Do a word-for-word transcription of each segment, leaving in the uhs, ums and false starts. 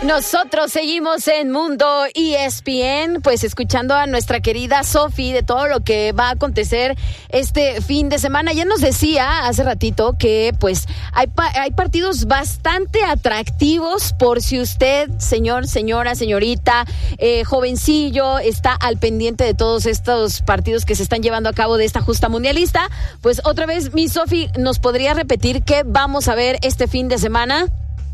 Nosotros seguimos en Mundo E S P N, pues escuchando a nuestra querida Sofi de todo lo que va a acontecer este fin de semana. Ya nos decía hace ratito que pues hay, pa- hay partidos bastante atractivos por si usted, señor, señora, señorita, eh, jovencillo, está al pendiente de todos estos partidos que se están llevando a cabo de esta justa mundialista. Pues otra vez, mi Sofi, ¿nos podría repetir qué vamos a ver este fin de semana?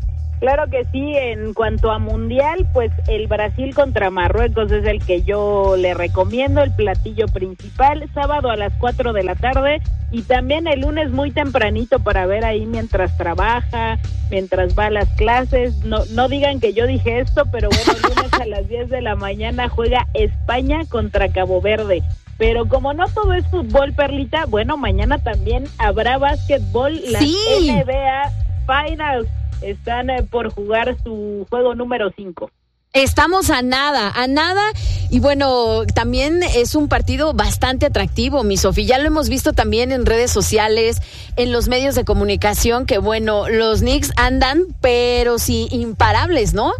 Claro que sí, en cuanto a mundial, pues el Brasil contra Marruecos es el que yo le recomiendo, el platillo principal, sábado a las cuatro de la tarde, y también el lunes muy tempranito para ver ahí mientras trabaja, mientras va a las clases. No, no digan que yo dije esto, pero bueno, el lunes a las diez de la mañana juega España contra Cabo Verde. Pero como no todo es fútbol, Perlita, bueno, mañana también habrá básquetbol, las sí. N B A Finals. Están eh, por jugar su juego número cinco. Estamos a nada, a nada, y bueno, también es un partido bastante atractivo, mi Sofi, ya lo hemos visto también en redes sociales, en los medios de comunicación, que bueno, los Knicks andan, pero sí, imparables, ¿no?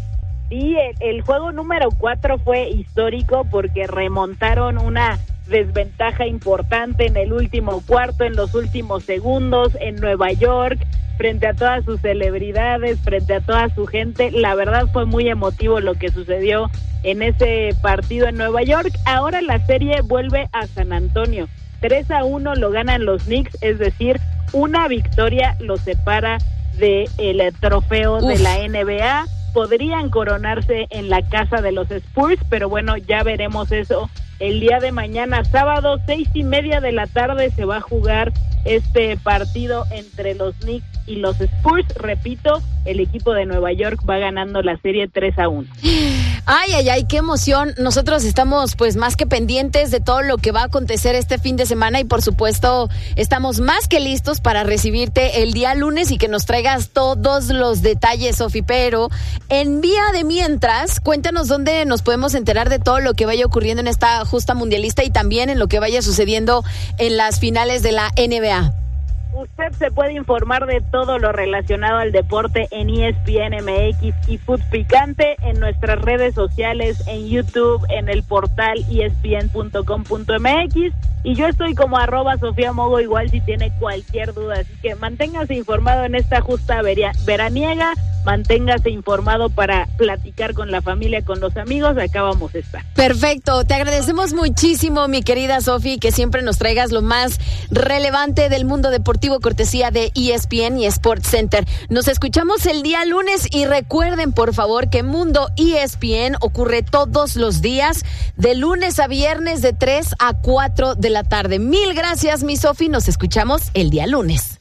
Sí, el, el juego número cuatro fue histórico porque remontaron una desventaja importante en el último cuarto, en los últimos segundos, en Nueva York, frente a todas sus celebridades, frente a toda su gente. La verdad fue muy emotivo lo que sucedió en ese partido en Nueva York. Ahora la serie vuelve a San Antonio. tres a uno lo ganan los Knicks, es decir, una victoria los separa del trofeo Uf. de la N B A. Podrían coronarse en la casa de los Spurs, pero bueno, ya veremos eso el día de mañana, sábado, seis y media de la tarde, se va a jugar este partido entre los Knicks y los Spurs. Repito, el equipo de Nueva York va ganando la serie tres a uno. Ay, ay, ay, qué emoción. Nosotros estamos pues más que pendientes de todo lo que va a acontecer este fin de semana y por supuesto estamos más que listos para recibirte el día lunes y que nos traigas todos los detalles, Sofi. Pero en vía de mientras, cuéntanos dónde nos podemos enterar de todo lo que vaya ocurriendo en esta justa mundialista y también en lo que vaya sucediendo en las finales de la N B A. Usted se puede informar de todo lo relacionado al deporte en E S P N M X y Food Picante, en nuestras redes sociales, en YouTube, en el portal E S P N punto com punto M X, y yo estoy como arroba Sofía Mogo, igual si tiene cualquier duda. Así que manténgase informado en esta justa veria- veraniega, manténgase informado para platicar con la familia, con los amigos. Acá vamos a estar. Perfecto, te agradecemos muchísimo, mi querida Sofi, que siempre nos traigas lo más relevante del mundo deportivo, cortesía de E S P N y Sports Center. Nos escuchamos el día lunes y recuerden, por favor, que Mundo E S P N ocurre todos los días, de lunes a viernes, de tres a cuatro de la tarde. Mil gracias, mi Sofi, nos escuchamos el día lunes.